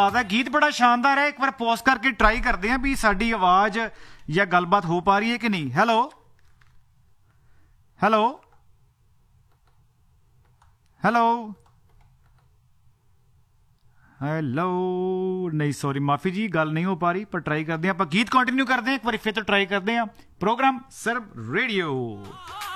गीत बड़ा शानदार है। एक बार पॉज करके ट्राई करते हैं भी साडी आवाज या गलबात हो पा रही है कि नहीं। हेलो हेलो हेलो हेलो नहीं सॉरी माफी जी गल नहीं हो पा रही, पर ट्राई करते हैं। आप गीत कंटिन्यू करते हैं, एक बार फिर तो ट्राई करते हैं। प्रोग्राम सिर्फ रेडियो